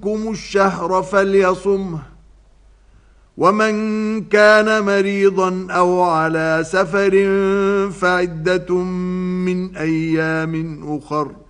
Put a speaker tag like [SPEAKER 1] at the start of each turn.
[SPEAKER 1] منكم الشهر فليصمه، ومن كان مريضا أو على سفر فعدة من أيام أخر.